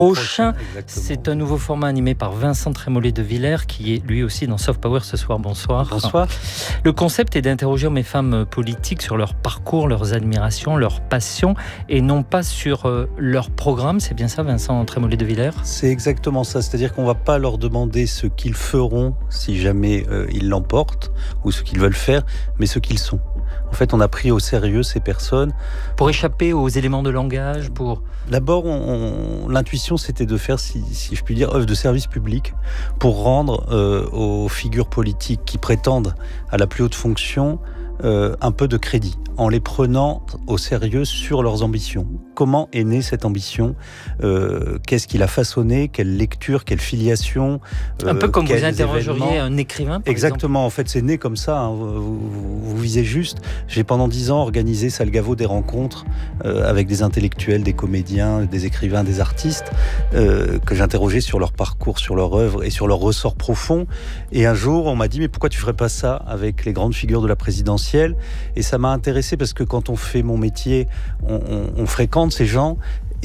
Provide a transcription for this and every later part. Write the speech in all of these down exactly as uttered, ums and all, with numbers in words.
Prochain, c'est un nouveau format animé par Vincent Trémollet de Villers, qui est lui aussi dans Soft Power ce soir. Bonsoir. Bonsoir. Le concept est d'interroger hommes et femmes politiques sur leur parcours, leurs admirations, leurs passions, et non pas sur euh, leur programme. C'est bien ça, Vincent Trémollet de Villers ? C'est exactement ça. C'est-à-dire qu'on ne va pas leur demander ce qu'ils feront si jamais euh, ils l'emportent, ou ce qu'ils veulent faire, mais ce qu'ils sont. En fait, on a pris au sérieux ces personnes. Pour échapper aux éléments de langage, pour... D'abord, on, on, l'intuition, c'était de faire, si, si je puis dire, œuvre de service public pour rendre euh, aux figures politiques qui prétendent à la plus haute fonction euh, un peu de crédit, en les prenant au sérieux sur leurs ambitions. Comment est née cette ambition ? euh, Qu'est-ce qui l'a façonné ? Quelle lecture ? Quelle filiation ? euh, Un peu comme vous interrogeriez événements. Un écrivain, par Exactement, exemple. En fait, c'est né comme ça, hein. vous, vous, vous visez juste. J'ai pendant dix ans organisé, Salgavo, des rencontres euh, avec des intellectuels, des comédiens, des écrivains, des artistes, euh, que j'interrogeais sur leur parcours, sur leur œuvre et sur leur ressort profond. Et un jour, on m'a dit, mais pourquoi tu ferais pas ça avec les grandes figures de la présidentielle ? Et ça m'a intéressé parce que quand on fait mon métier, on, on, on fréquente ces gens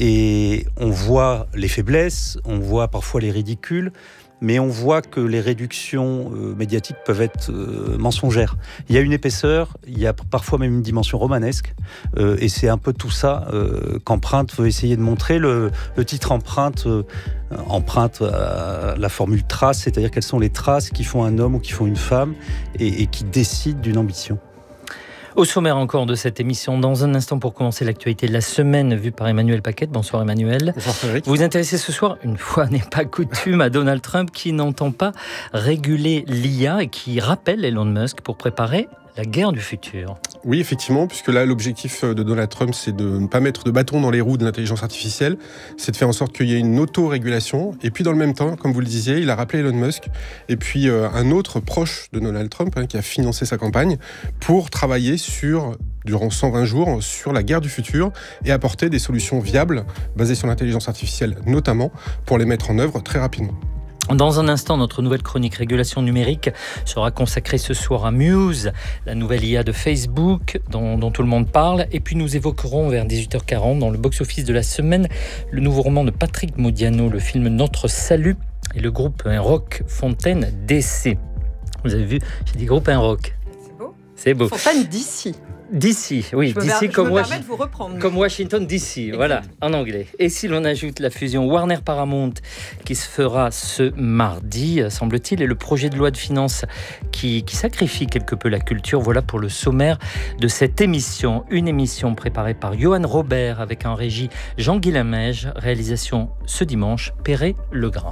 et on voit les faiblesses, on voit parfois les ridicules, mais on voit que les réductions euh, médiatiques peuvent être euh, mensongères. Il y a une épaisseur, il y a parfois même une dimension romanesque, euh, et c'est un peu tout ça euh, qu'Empreinte veut essayer de montrer. Le, le titre Empreinte euh, emprunte à la formule trace, c'est-à-dire quelles sont les traces qui font un homme ou qui font une femme et, et qui décident d'une ambition. Au sommaire encore de cette émission, dans un instant pour commencer l'actualité de la semaine vue par Emmanuel Paquette. Bonsoir Emmanuel. Bonsoir Frédéric. Vous vous intéressez ce soir, une fois n'est pas coutume, à Donald Trump qui n'entend pas réguler l'I A et qui rappelle Elon Musk pour préparer la guerre du futur. Oui, effectivement, puisque là, l'objectif de Donald Trump, c'est de ne pas mettre de bâton dans les roues de l'intelligence artificielle, c'est de faire en sorte qu'il y ait une auto-régulation. Et puis, dans le même temps, comme vous le disiez, il a rappelé Elon Musk, et puis euh, un autre proche de Donald Trump, hein, qui a financé sa campagne, pour travailler sur, durant cent vingt jours, sur la guerre du futur et apporter des solutions viables, basées sur l'intelligence artificielle, notamment, pour les mettre en œuvre très rapidement. Dans un instant, notre nouvelle chronique régulation numérique sera consacrée ce soir à Muse, la nouvelle I A de Facebook dont, dont tout le monde parle. Et puis nous évoquerons vers dix-huit heures quarante dans le box-office de la semaine le nouveau roman de Patrick Modiano, le film Notre Salut et le groupe un rock Fontaine D C. Vous avez vu, j'ai dit groupe un rock. C'est beau. C'est beau. Fontaine d'ici. D'ici, oui, je d'ici me comme, me Washi- de vous reprendre. comme Washington D C, voilà, en anglais. Et si l'on ajoute la fusion Warner-Paramount qui se fera ce mardi, semble-t-il, et le projet de loi de finances qui, qui sacrifie quelque peu la culture, voilà pour le sommaire de cette émission. Une émission préparée par Johan Robert avec en régie Jean-Guilain Meige, réalisation ce dimanche, Perret-Legrain.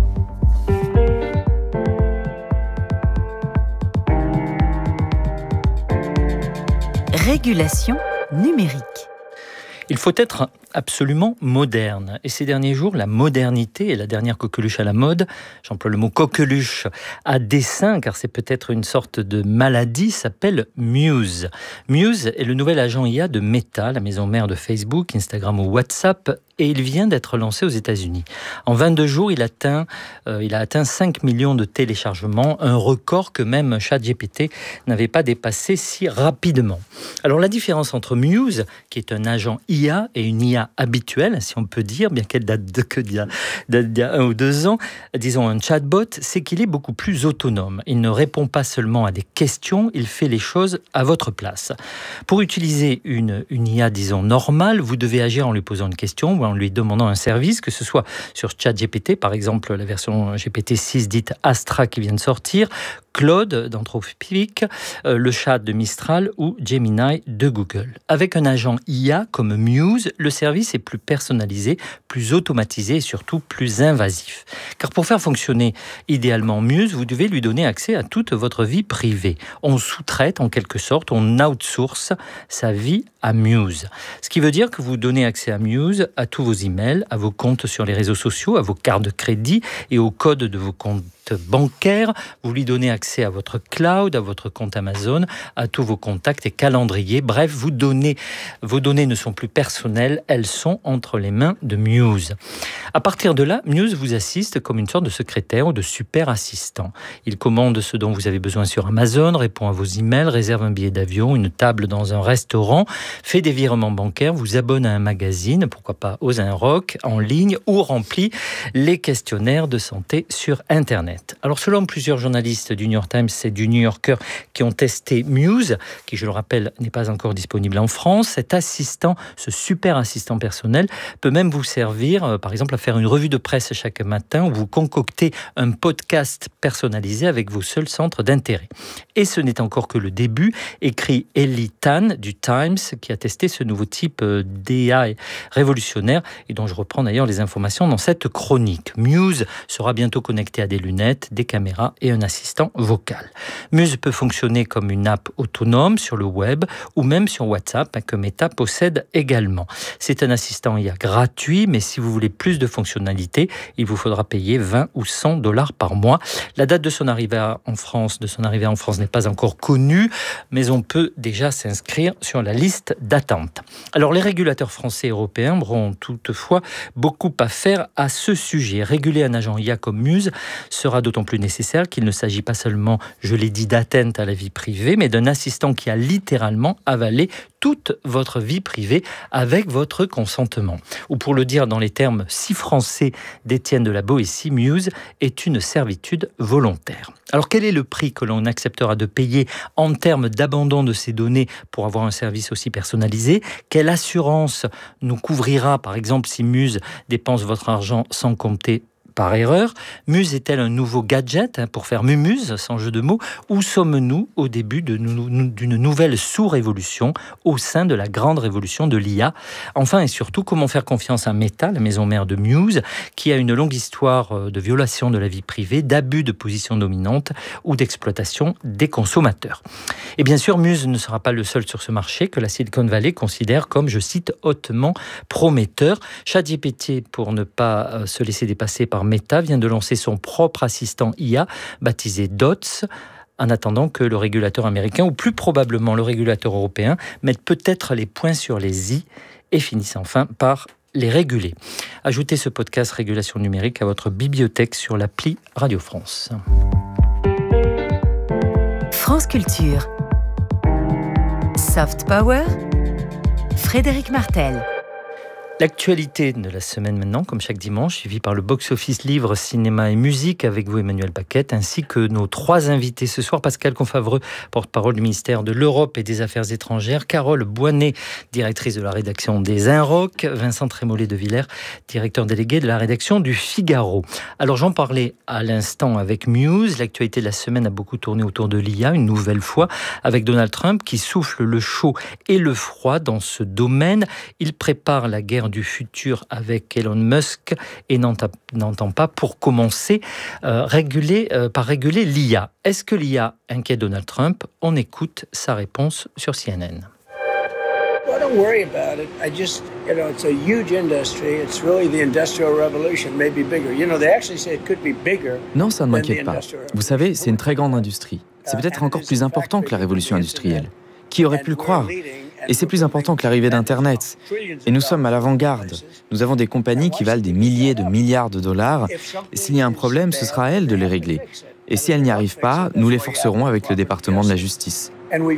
Régulation numérique. Il faut être absolument moderne. Et ces derniers jours, la modernité est la dernière coqueluche à la mode. J'emploie le mot coqueluche à dessein, car c'est peut-être une sorte de maladie, s'appelle Muse. Muse est le nouvel agent I A de Meta, la maison mère de Facebook, Instagram ou WhatsApp, et il vient d'être lancé aux États-Unis. En vingt-deux jours, il, atteint, euh, il a atteint cinq millions de téléchargements, un record que même ChatGPT n'avait pas dépassé si rapidement. Alors la différence entre Muse, qui est un agent I A, et une I A habituelle, si on peut dire, bien qu'elle date de, que d'il y a, date d'il y a un ou deux ans, disons un chatbot, c'est qu'il est beaucoup plus autonome. Il ne répond pas seulement à des questions, il fait les choses à votre place. Pour utiliser une, une I A, disons, normale, vous devez agir en lui posant une question ou en lui demandant un service, que ce soit sur ChatGPT, par exemple la version G P T six dite Astra qui vient de sortir, Claude d'Anthropic, euh, le chat de Mistral ou Gemini de Google. Avec un agent I A comme Muse, le service est plus personnalisé, plus automatisé et surtout plus invasif. Car pour faire fonctionner idéalement Muse, vous devez lui donner accès à toute votre vie privée. On sous-traite en quelque sorte, on outsource sa vie à Muse. Ce qui veut dire que vous donnez accès à Muse à tous vos emails, à vos comptes sur les réseaux sociaux, à vos cartes de crédit et au code de vos comptes bancaires. Vous lui donnez accès à votre cloud, à votre compte Amazon, à tous vos contacts et calendriers. Bref, vous donnez, vos données ne sont plus personnelles, elles sont entre les mains de Muse. À partir de là, Muse vous assiste comme une sorte de secrétaire ou de super assistant. Il commande ce dont vous avez besoin sur Amazon, répond à vos emails, réserve un billet d'avion, une table dans un restaurant. fait des virements bancaires, vous abonne à un magazine, pourquoi pas aux un rock en ligne, ou remplit les questionnaires de santé sur Internet. Alors selon plusieurs journalistes du New York Times et du New Yorker qui ont testé Muse, qui je le rappelle n'est pas encore disponible en France, cet assistant, ce super assistant personnel peut même vous servir euh, par exemple à faire une revue de presse chaque matin où vous concoctez un podcast personnalisé avec vos seuls centres d'intérêt. Et ce n'est encore que le début, écrit Ellie Tan du Times qui a testé ce nouveau type d'A I révolutionnaire et dont je reprends d'ailleurs les informations dans cette chronique. Muse sera bientôt connecté à des lunettes, des caméras et un assistant vocal. Muse peut fonctionner comme une app autonome sur le web ou même sur WhatsApp que Meta possède également. C'est un assistant I A gratuit, mais si vous voulez plus de fonctionnalités, il vous faudra payer vingt ou cent dollars par mois. La date de son arrivée en France, de son arrivée en France n'est pas encore connue, mais on peut déjà s'inscrire sur la liste d'attente. Alors les régulateurs français et européens auront toutefois beaucoup à faire à ce sujet. Réguler un agent I A comme Muse sera d'autant plus nécessaire qu'il ne s'agit pas seulement, je l'ai dit, d'atteinte à la vie privée, mais d'un assistant qui a littéralement avalé toute votre vie privée avec votre consentement. Ou pour le dire dans les termes si français d'Étienne de la Boétie, Muse est une servitude volontaire. Alors quel est le prix que l'on acceptera de payer en termes d'abandon de ces données pour avoir un service aussi personnalisé ? Quelle assurance nous couvrira, par exemple, si Muse dépense votre argent sans compter par erreur? Muse est-elle un nouveau gadget hein, pour faire mumuse, sans jeu de mots? Ou sommes-nous au début de nou- d'une nouvelle sous-révolution au sein de la grande révolution de l'I A? Enfin et surtout, comment faire confiance à Meta, la maison mère de Muse, qui a une longue histoire de violation de la vie privée, d'abus de position dominante ou d'exploitation des consommateurs? Et bien sûr, Muse ne sera pas le seul sur ce marché que la Silicon Valley considère comme, je cite, hautement prometteur. ChatGPT, pour ne pas se laisser dépasser par Meta, vient de lancer son propre assistant I A baptisé Dots, en attendant que le régulateur américain, ou plus probablement le régulateur européen, mette peut-être les points sur les i et finisse enfin par les réguler. Ajoutez ce podcast Régulation numérique à votre bibliothèque sur l'appli Radio France. France Culture. Soft Power. Frédéric Martel. L'actualité de la semaine maintenant, comme chaque dimanche, suivie par le box-office livre, cinéma et musique avec vous Emmanuel Paquette, ainsi que nos trois invités ce soir. Pascal Confavreux, porte-parole du ministère de l'Europe et des Affaires étrangères. Carole Boinet, directrice de la rédaction des Inrocks. Vincent Trémollet de Villers, directeur délégué de la rédaction du Figaro. Alors j'en parlais à l'instant avec Muse. L'actualité de la semaine a beaucoup tourné autour de l'I A, une nouvelle fois, avec Donald Trump qui souffle le chaud et le froid dans ce domaine. Il prépare la guerre du futur avec Elon Musk et n'entend pas, pour commencer, euh, réguler, euh, par réguler l'I A. Est-ce que l'I A inquiète Donald Trump? On écoute sa réponse sur C N N. Well, don't worry about it. I just, you know, it's a huge industry. It's really the Industrial Revolution, maybe bigger. You know, they actually say it could be bigger. Non, ça ne m'inquiète pas. Vous savez, c'est une très grande industrie. C'est peut-être encore plus important que la révolution industrielle. Qui aurait pu le croire ? Et c'est plus important que l'arrivée d'Internet. Et nous sommes à l'avant-garde. Nous avons des compagnies qui valent des milliers de milliards de dollars. Et s'il y a un problème, ce sera à elles de les régler. Et si elles n'y arrivent pas, nous les forcerons avec le département de la justice.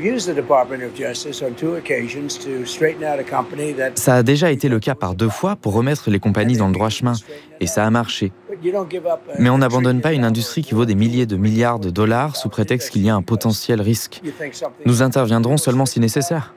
Ça a déjà été le cas par deux fois pour remettre les compagnies dans le droit chemin. Et ça a marché. Mais on n'abandonne pas une industrie qui vaut des milliers de milliards de dollars sous prétexte qu'il y a un potentiel risque. Nous interviendrons seulement si nécessaire.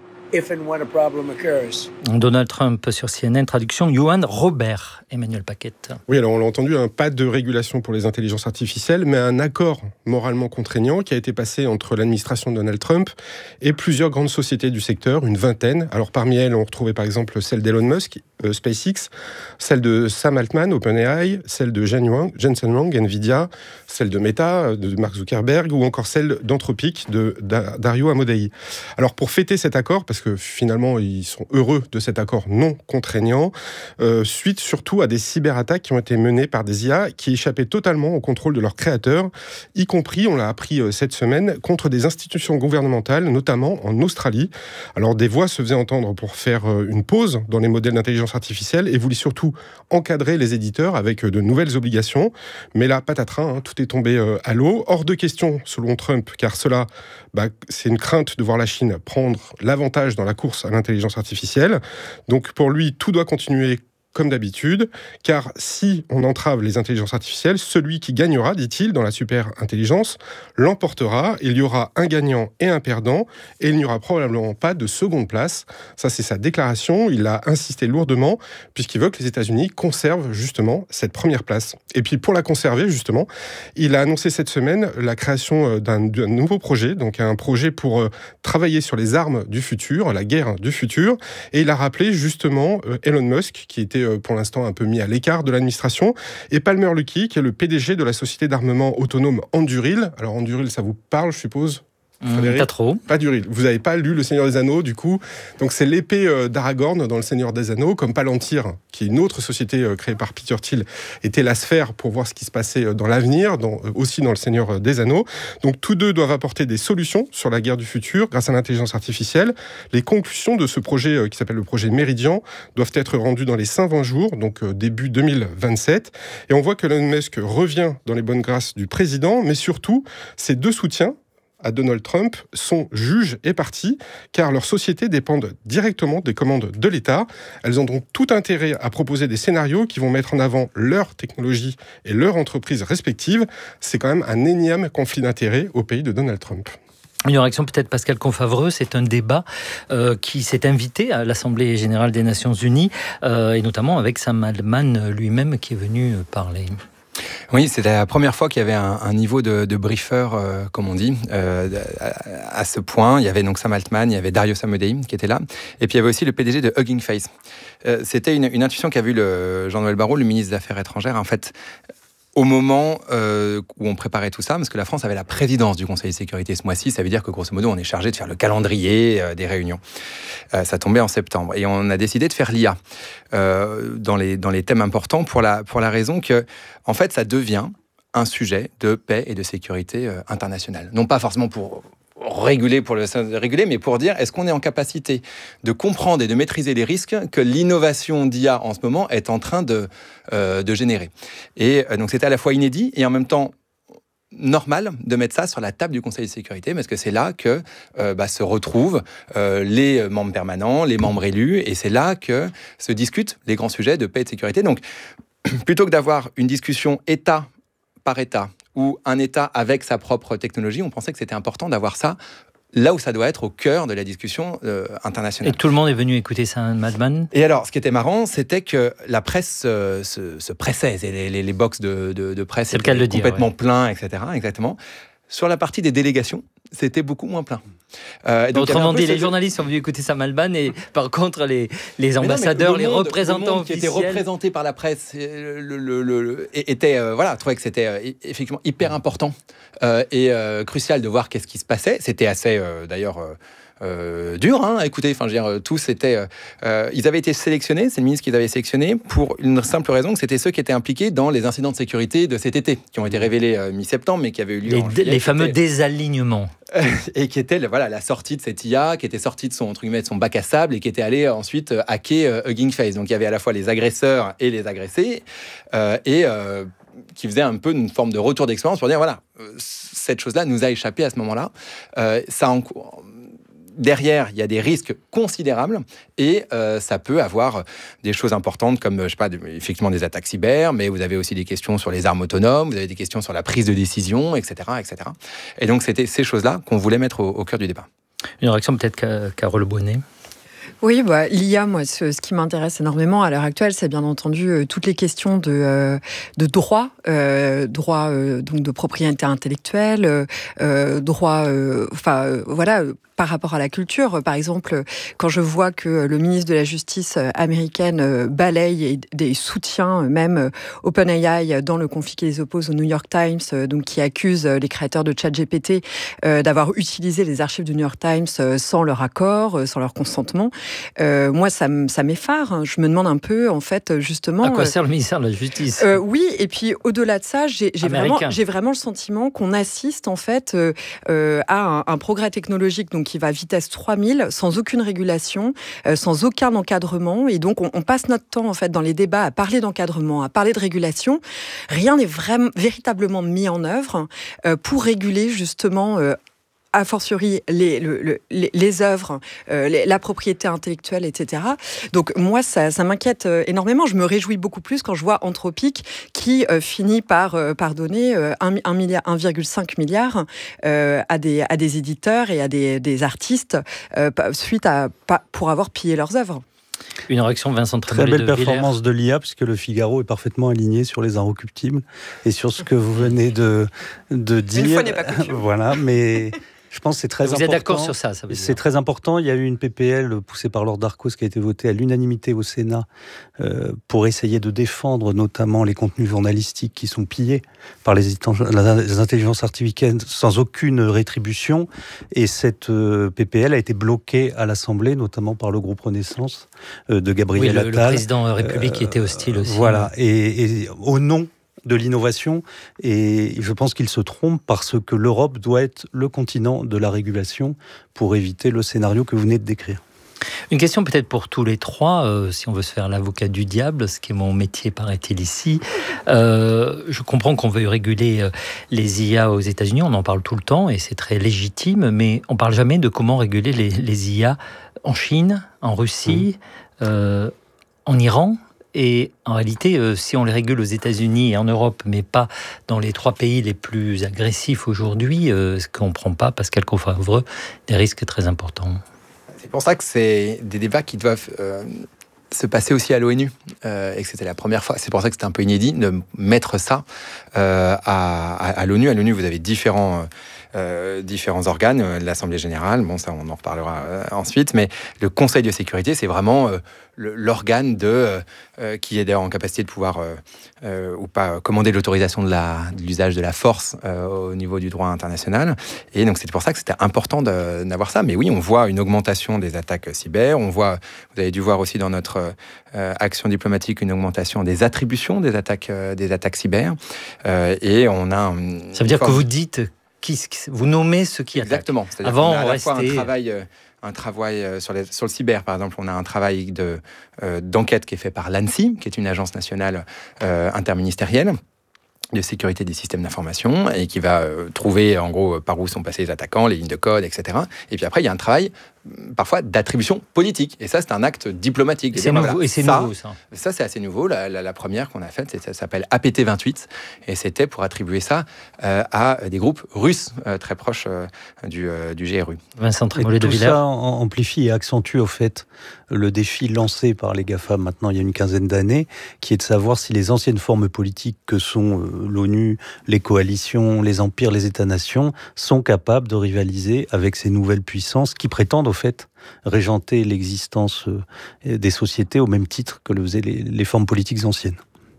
Donald Trump sur C N N, traduction Johan Robert, Emmanuel Paquette. Oui, alors on l'a entendu, un pas de régulation pour les intelligences artificielles, mais un accord moralement contraignant qui a été passé entre l'administration de Donald Trump et plusieurs grandes sociétés du secteur, une vingtaine. Alors parmi elles, on retrouvait par exemple celle d'Elon Musk, euh, SpaceX, celle de Sam Altman, OpenAI, celle de Jensen Huang, Nvidia, celle de Meta, de Mark Zuckerberg, ou encore celle d'Anthropic, de Dario Amodei. Alors pour fêter cet accord, parce que finalement ils sont heureux de cet accord non contraignant, euh, suite surtout à des cyberattaques qui ont été menées par des I A qui échappaient totalement au contrôle de leurs créateurs, y compris, on l'a appris euh, cette semaine, contre des institutions gouvernementales, notamment en Australie. Alors des voix se faisaient entendre pour faire euh, une pause dans les modèles d'intelligence l'intelligence artificielle et voulait surtout encadrer les éditeurs avec de nouvelles obligations. Mais là, patatras, hein, tout est tombé euh, à l'eau. Hors de question, selon Trump, car cela, bah, c'est une crainte de voir la Chine prendre l'avantage dans la course à l'intelligence artificielle. Donc pour lui, tout doit continuer comme d'habitude, car si on entrave les intelligences artificielles, celui qui gagnera, dit-il, dans la super-intelligence, l'emportera. Il y aura un gagnant et un perdant, et il n'y aura probablement pas de seconde place. Ça, c'est sa déclaration. Il a insisté lourdement, puisqu'il veut que les États-Unis conservent justement cette première place. Et puis, pour la conserver, justement, il a annoncé cette semaine la création d'un, d'un nouveau projet, donc un projet pour euh, travailler sur les armes du futur, la guerre du futur, et il a rappelé justement euh, Elon Musk, qui était pour l'instant un peu mis à l'écart de l'administration, et Palmer Luckey, qui est le P D G de la société d'armement autonome Anduril. Alors Anduril, ça vous parle, je suppose ? Mmh, pas trop. Pas Duril. Vous n'avez pas lu Le Seigneur des Anneaux, du coup. Donc c'est l'épée euh, d'Aragorn dans Le Seigneur des Anneaux, comme Palantir, qui est une autre société euh, créée par Peter Thiel, était la sphère pour voir ce qui se passait euh, dans l'avenir, dans, euh, aussi dans Le Seigneur des Anneaux. Donc tous deux doivent apporter des solutions sur la guerre du futur grâce à l'intelligence artificielle. Les conclusions de ce projet, euh, qui s'appelle le projet Méridian, doivent être rendues dans les cent vingt jours, donc euh, début deux mille vingt-sept. Et on voit que Elon Musk revient dans les bonnes grâces du président, mais surtout, ses deux soutiens à Donald Trump sont juges et partis, car leurs sociétés dépendent directement des commandes de l'État. Elles ont donc tout intérêt à proposer des scénarios qui vont mettre en avant leur technologie et leur entreprise respective. C'est quand même un énième conflit d'intérêts au pays de Donald Trump. Une réaction peut-être Pascal Confavreux, c'est un débat euh, qui s'est invité à l'Assemblée générale des Nations Unies, euh, et notamment avec Sam Altman lui-même qui est venu parler. Oui, c'était la première fois qu'il y avait un, un niveau de, de briefer, euh, comme on dit, euh, à, à ce point. Il y avait donc Sam Altman, il y avait Dario Amodei qui était là, et puis il y avait aussi le P D G de Hugging Face. Euh, c'était une, une intuition qu'a vue le Jean-Noël Barrot, le ministre des Affaires étrangères, en fait, au moment euh, où on préparait tout ça, parce que la France avait la présidence du Conseil de sécurité ce mois-ci, ça veut dire que grosso modo on est chargé de faire le calendrier euh, des réunions. Euh, ça tombait en septembre et on a décidé de faire l'I A euh, dans les dans les thèmes importants pour la pour la raison que en fait ça devient un sujet de paix et de sécurité euh, internationale. Non pas forcément pour réguler pour le réguler, mais pour dire est-ce qu'on est en capacité de comprendre et de maîtriser les risques que l'innovation d'I A en ce moment est en train de, euh, de générer. Et euh, donc c'était à la fois inédit et en même temps normal de mettre ça sur la table du Conseil de sécurité, parce que c'est là que euh, bah, se retrouvent euh, les membres permanents, les membres élus, et c'est là que se discutent les grands sujets de paix et de sécurité. Donc plutôt que d'avoir une discussion État par État, ou un État avec sa propre technologie, on pensait que c'était important d'avoir ça là où ça doit être au cœur de la discussion euh, internationale. Et tout le monde est venu écouter ça, Madman. Et alors, ce qui était marrant, c'était que la presse euh, se, se pressait, les, les, les box de, de, de presse étaient complètement ouais. pleins, et cetera. Exactement. Sur la partie des délégations, c'était beaucoup moins plein. Euh, et donc, autrement dit, les journalistes sont venus écouter Sam Altman et par contre, les, les ambassadeurs, non, le monde, les représentants le monde officiels... qui étaient représentés par la presse le, le, le, le, étaient, euh, voilà, trouvaient que c'était euh, effectivement hyper important euh, et euh, crucial de voir qu'est-ce qui se passait. C'était assez, euh, d'ailleurs... Euh, Euh, dur, hein, écoutez, enfin, je veux dire, tous étaient, euh, ils avaient été sélectionnés, c'est le ministre qui les avait sélectionnés pour une simple raison, que c'était ceux qui étaient impliqués dans les incidents de sécurité de cet été, qui ont été révélés euh, mi-septembre, mais qui avaient eu lieu les, en juillet. Les fameux étaient, désalignements. et qui était voilà, la sortie de cette I A, qui était sortie de son, entre guillemets, de son bac à sable et qui était allé ensuite hacker euh, Hugging Face. Donc il y avait à la fois les agresseurs et les agressés, euh, et euh, qui faisait un peu une forme de retour d'expérience pour dire, voilà, euh, cette chose-là nous a échappé à ce moment-là. Euh, ça en Derrière, il y a des risques considérables et euh, ça peut avoir des choses importantes comme, je sais pas, effectivement des attaques cyber, mais vous avez aussi des questions sur les armes autonomes, vous avez des questions sur la prise de décision, et cetera, et cetera. Et donc, c'était ces choses-là qu'on voulait mettre au, au cœur du débat. Une réaction peut-être, Carole Bonnet. Oui, bah, l'I A, moi, ce, ce qui m'intéresse énormément à l'heure actuelle, c'est bien entendu euh, toutes les questions de, euh, de droit, euh, droit euh, donc de propriété intellectuelle, euh, droit, enfin euh, euh, voilà. Euh, par rapport à la culture. Par exemple, quand je vois que le ministre de la Justice américaine balaye et des soutiens même OpenAI dans le conflit qui les oppose au New York Times, donc qui accuse les créateurs de ChatGPT d'avoir utilisé les archives du New York Times sans leur accord, sans leur consentement. Euh, moi, ça, ça m'effare. Je me demande un peu, en fait, justement... À quoi sert le ministère de la Justice ? euh, Oui, et puis au-delà de ça, j'ai, j'ai, vraiment, j'ai vraiment le sentiment qu'on assiste, en fait, euh, euh, à un, un progrès technologique donc, qui va à vitesse trois mille, sans aucune régulation, euh, sans aucun encadrement. Et donc, on, on passe notre temps, en fait, dans les débats à parler d'encadrement, à parler de régulation. Rien n'est vraiment, véritablement mis en œuvre euh, pour réguler, justement... Euh, a fortiori les, le, le, les, les œuvres, euh, les, la propriété intellectuelle, et cetera. Donc moi, ça, ça m'inquiète énormément. Je me réjouis beaucoup plus quand je vois Anthropic qui euh, finit par, euh, par donner euh, un virgule cinq milliard euh, à, des, à des éditeurs et à des, des artistes euh, suite à, pour avoir pillé leurs œuvres. Une réaction de Vincent Très belle performance de l'I A, puisque le Figaro est parfaitement aligné sur les inrecuptibles et sur ce que vous venez de, de dire. Une fois n'est pas coutume. Voilà, mais... Je pense que c'est très vous important. Vous êtes d'accord sur ça, ça veut dire. C'est très important. Il y a eu une P P L poussée par Laure Darcos qui a été votée à l'unanimité au Sénat euh, pour essayer de défendre notamment les contenus journalistiques qui sont pillés par les, les intelligences artificielles sans aucune rétribution. Et cette euh, P P L a été bloquée à l'Assemblée, notamment par le groupe Renaissance euh, de Gabriel oui, le, Attal. Le président République euh, était hostile aussi. Voilà. Et, et au nom de l'innovation, et je pense qu'il se trompe parce que l'Europe doit être le continent de la régulation pour éviter le scénario que vous venez de décrire. Une question peut-être pour tous les trois, euh, si on veut se faire l'avocat du diable, ce qui est mon métier paraît-il ici. Euh, je comprends qu'on veuille réguler euh, les I A aux États-Unis, on en parle tout le temps et c'est très légitime, mais on ne parle jamais de comment réguler les, les I A en Chine, en Russie, mmh. euh, en Iran. Et en réalité, euh, si on les régule aux États-Unis et en Europe, mais pas dans les trois pays les plus agressifs aujourd'hui, euh, ce qu'on ne prend pas Pascal Coffreux, des risques très importants. C'est pour ça que c'est des débats qui doivent euh, se passer aussi à l'ONU, euh, et que c'était la première fois. C'est pour ça que c'était un peu inédit de mettre ça euh, à, à, à l'ONU. À l'ONU, vous avez différents... Euh, Euh, différents organes, euh, l'Assemblée générale, bon ça on en reparlera euh, ensuite, mais le Conseil de sécurité c'est vraiment euh, le, l'organe de, euh, euh, qui est d'ailleurs en capacité de pouvoir euh, euh, ou pas commander l'autorisation de, la, de l'usage de la force euh, au niveau du droit international, et donc c'était pour ça que c'était important de, d'avoir ça. Mais oui, on voit une augmentation des attaques cyber, on voit, vous avez dû voir aussi dans notre euh, action diplomatique une augmentation des attributions des attaques, euh, des attaques cyber, euh, et on a un, ça veut dire forme... que vous dites Qui, vous nommez ceux qui exactement. Attaquent. Avant, on a à on la restait... fois un travail, euh, un travail euh, sur, les, sur le cyber, par exemple, on a un travail de, euh, d'enquête qui est fait par l'ANSSI, qui est une agence nationale euh, interministérielle de sécurité des systèmes d'information, et qui va euh, trouver, en gros, par où sont passés les attaquants, les lignes de code, et cetera. Et puis après, il y a un travail, parfois, d'attribution politique. Et ça, c'est un acte diplomatique. Et c'est, nouveau, voilà. et c'est ça, nouveau, ça. Ça, c'est assez nouveau. La, la, la première qu'on a faite, c'est, ça s'appelle A P T vingt-huit. Et c'était pour attribuer ça euh, à des groupes russes euh, très proches euh, du, euh, du G R U. Vincent Trémollet de Villers. Tout ça amplifie et accentue, au fait, le défi lancé par les GAFA maintenant, il y a une quinzaine d'années, qui est de savoir si les anciennes formes politiques que sont euh, l'ONU, les coalitions, les empires, les États-nations, sont capables de rivaliser avec ces nouvelles puissances qui prétendent, au fait, régenter l'existence des sociétés au même titre que le faisaient les, les formes politiques anciennes.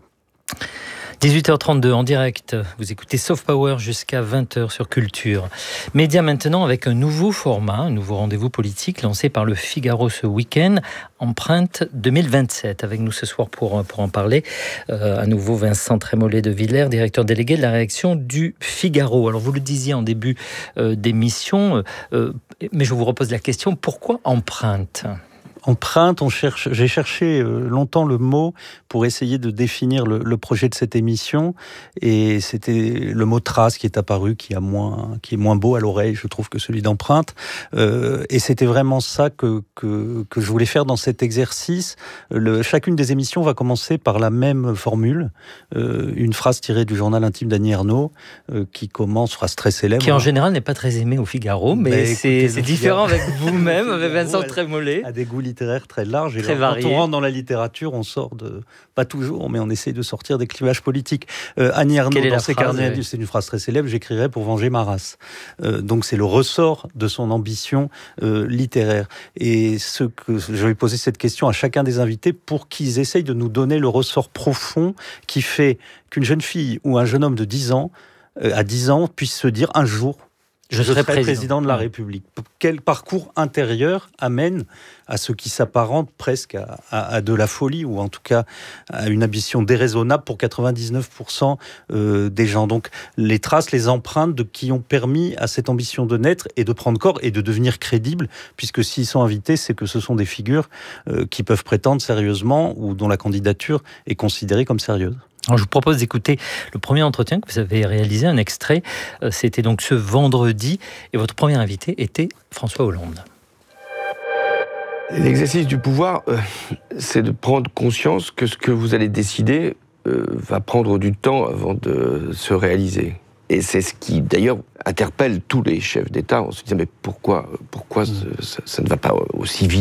dix-huit heures trente-deux en direct, vous écoutez Soft Power jusqu'à vingt heures sur Culture. Média maintenant avec un nouveau format, un nouveau rendez-vous politique lancé par le Figaro ce week-end, Empreinte deux mille vingt-sept. Avec nous ce soir pour, pour en parler, euh, à nouveau Vincent Trémollet de Villers, directeur délégué de la rédaction du Figaro. Alors vous le disiez en début euh, d'émission, euh, mais je vous repose la question, pourquoi Empreinte ? Empreinte, on cherche, j'ai cherché longtemps le mot pour essayer de définir le, le projet de cette émission, et c'était le mot trace qui est apparu, qui, a moins, qui est moins beau à l'oreille, je trouve, que celui d'empreinte. Euh, et c'était vraiment ça que, que, que je voulais faire dans cet exercice. Le, chacune des émissions va commencer par la même formule, euh, une phrase tirée du journal intime d'Annie Ernaux, euh, qui commence, phrase très célèbre. Qui en général n'est pas très aimé au Figaro, mais, mais c'est, écoutez, c'est différent Figaro. avec vous-même, avec Vincent Trémollet. À des goûts littéraire très large. Et très là, varié. Quand on rentre dans la littérature, on sort de... Pas toujours, mais on essaye de sortir des clivages politiques. Euh, Annie Ernaux, dans ses phrase, carnets, oui. c'est une phrase très célèbre, j'écrirai pour venger ma race. Euh, donc c'est le ressort de son ambition euh, littéraire. Et ce que je vais poser cette question à chacun des invités pour qu'ils essayent de nous donner le ressort profond qui fait qu'une jeune fille ou un jeune homme de dix ans, euh, à dix ans, puisse se dire un jour, Je, je serai, serai président. président de la République. Quel parcours intérieur amène à ce qui s'apparente presque à, à, à de la folie, ou en tout cas à une ambition déraisonnable pour quatre-vingt-dix-neuf pour cent euh, des gens. Donc les traces, les empreintes de qui ont permis à cette ambition de naître et de prendre corps et de devenir crédible, puisque s'ils sont invités, c'est que ce sont des figures euh, qui peuvent prétendre sérieusement ou dont la candidature est considérée comme sérieuse. Alors, je vous propose d'écouter le premier entretien que vous avez réalisé, un extrait. C'était donc ce vendredi et votre premier invité était François Hollande. L'exercice du pouvoir, euh, c'est de prendre conscience que ce que vous allez décider euh, va prendre du temps avant de se réaliser. Et c'est ce qui, d'ailleurs, interpelle tous les chefs d'État. On se dit, mais pourquoi, pourquoi mmh. ça, ça ne va pas aussi vite ?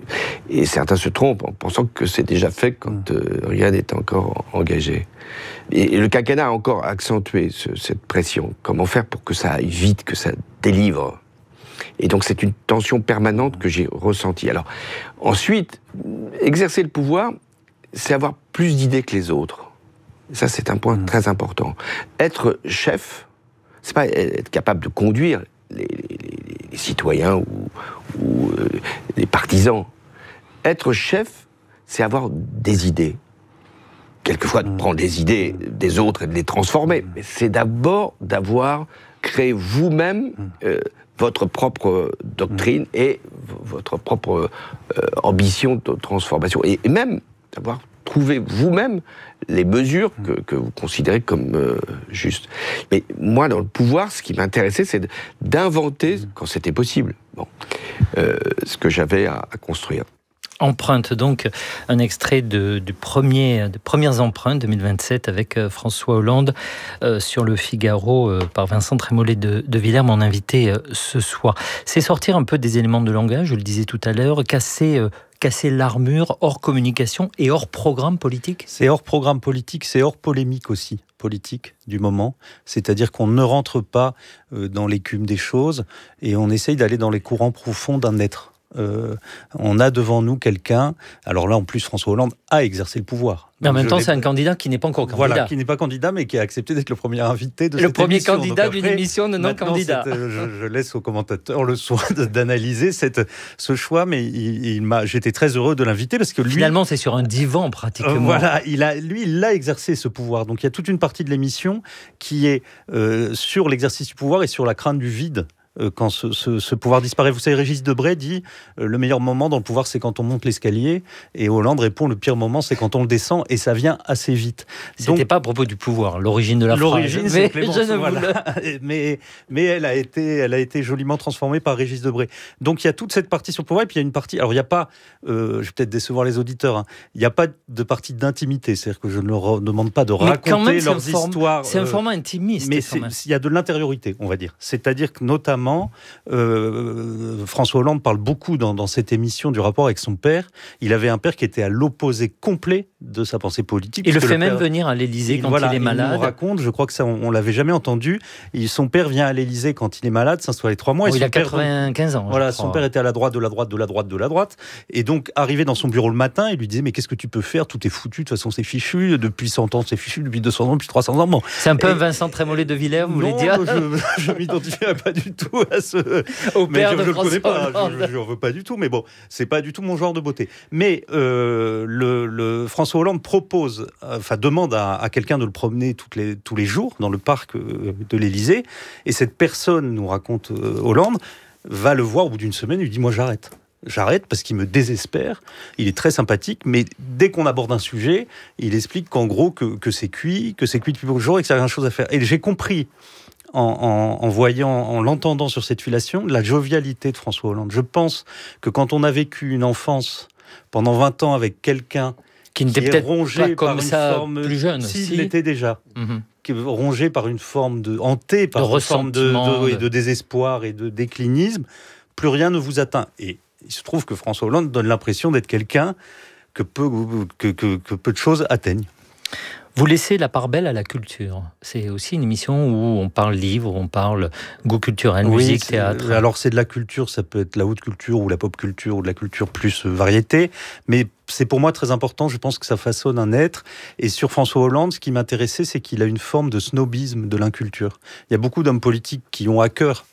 Et certains se trompent en pensant que c'est déjà fait quand euh, rien n'est encore engagé. Et, et le quinquennat a encore accentué ce, cette pression. Comment faire pour que ça aille vite, que ça délivre ? Et donc c'est une tension permanente que j'ai ressentie. Alors, ensuite, exercer le pouvoir, c'est avoir plus d'idées que les autres. Ça, c'est un point très important. Être chef, c'est pas être capable de conduire les, les, les citoyens ou, ou euh, les partisans. Être chef, c'est avoir des idées. Quelquefois, de prendre des idées des autres et de les transformer. Mais c'est d'abord d'avoir créé vous-même euh, votre propre doctrine et v- votre propre euh, ambition de transformation. Et, et même d'avoir trouvé vous-même les mesures que, que vous considérez comme euh, justes. Mais moi, dans le pouvoir, ce qui m'intéressait, c'est d'inventer, quand c'était possible, bon, euh, ce que j'avais à, à construire. Empreinte, donc, un extrait de, du premier, de Premières empreintes deux mille vingt-sept avec euh, François Hollande euh, sur le Figaro euh, par Vincent Trémollet de, de Villers, mon invité euh, ce soir. C'est sortir un peu des éléments de langage, je le disais tout à l'heure, casser... Euh, casser l'armure hors communication et hors programme politique ? C'est hors programme politique, c'est hors polémique aussi politique du moment. C'est-à-dire qu'on ne rentre pas euh, dans l'écume des choses et on essaye d'aller dans les courants profonds d'un être. Euh, on a devant nous quelqu'un, alors là en plus François Hollande a exercé le pouvoir. Mais en même temps, c'est un candidat qui n'est pas encore candidat. Voilà, qui n'est pas candidat, mais qui a accepté d'être le premier invité de le cette premier émission. Le premier candidat d'une émission de non-candidat. Je, je laisse aux commentateurs le soin d'analyser cette, ce choix, mais il, il m'a, j'étais très heureux de l'inviter parce que lui... Finalement, c'est sur un divan, pratiquement. Euh, voilà, il a, lui, il l'a exercé, ce pouvoir. Donc, il y a toute une partie de l'émission qui est euh, sur l'exercice du pouvoir et sur la crainte du vide. Quand ce, ce, ce pouvoir disparaît. Vous savez, Régis Debray dit euh, le meilleur moment dans le pouvoir, c'est quand on monte l'escalier. Et Hollande répond le pire moment, c'est quand on le descend. Et ça vient assez vite. C'était Donc, pas à propos du pouvoir, l'origine de la l'origine, phrase. C'est Clémence, je ne voilà. mais, mais elle a été, elle a été joliment transformée par Régis Debray. Donc il y a toute cette partie sur le pouvoir. Et puis il y a une partie. Alors il n'y a pas. Euh, je vais peut-être décevoir les auditeurs. Hein, il n'y a pas de partie d'intimité. C'est-à-dire que je ne leur demande pas de mais raconter même, leurs form... histoires. C'est un format intimiste. Mais il y a de l'intériorité, on va dire. C'est-à-dire que notamment. Euh, François Hollande parle beaucoup dans, dans cette émission du rapport avec son père. Il avait un père qui était à l'opposé complet de sa pensée politique. Il le fait le même père, venir à l'Élysée quand voilà, il est malade. Il nous raconte, je crois que ça, on, on l'avait jamais entendu. Et son père vient à l'Élysée quand il est malade, s'installer trois mois. Oh, et il a père, quatre-vingt-quinze ans. Voilà, son père était à la droite, de la droite, de la droite, de la droite. Et donc, arrivé dans son bureau le matin, il lui disait mais qu'est-ce que tu peux faire ? Tout est foutu. De toute façon, c'est fichu. Depuis cent ans, c'est fichu. Depuis deux cents ans, depuis trois cents ans. Bon. C'est un peu et... un Vincent Trémollet de Villers, vous non, voulez dire ? Je ne m'identifierais pas du tout à ce. Au mais père je, de je le connais pas, Hollande. je ne veux pas du tout, mais bon, c'est pas du tout mon genre de beauté. Mais euh, le, le François Hollande propose, enfin demande à, à quelqu'un de le promener toutes les, tous les jours dans le parc de l'Élysée, et cette personne, nous raconte euh, Hollande, va le voir au bout d'une semaine, il lui dit moi j'arrête. J'arrête parce qu'il me désespère. Il est très sympathique, mais dès qu'on aborde un sujet, il explique qu'en gros que, que c'est cuit, que c'est cuit depuis beaucoup de jours et que ça n'a rien chose à faire. Et j'ai compris. En, en, en voyant, en l'entendant sur cette filation, la jovialité de François Hollande. Je pense que quand on a vécu une enfance pendant vingt ans avec quelqu'un qui n'était peut-être rongé pas comme par une ça forme, plus jeune, s'il si. l'était déjà, mm-hmm. qui est rongé par une forme de hanté, par de une forme de, de, de... de, de désespoir et de déclinisme, plus rien ne vous atteint. Et il se trouve que François Hollande donne l'impression d'être quelqu'un que peu, que, que, que peu de choses atteignent. Vous laissez la part belle à la culture. C'est aussi une émission où on parle livre, on parle goût culturel, oui, musique, théâtre. Alors c'est de la culture, ça peut être la haute culture ou la pop culture ou de la culture plus variété, mais c'est pour moi très important, je pense que ça façonne un être. Et sur François Hollande, ce qui m'intéressait, c'est qu'il a une forme de snobisme de l'inculture. Il y a beaucoup d'hommes politiques qui ont à cœur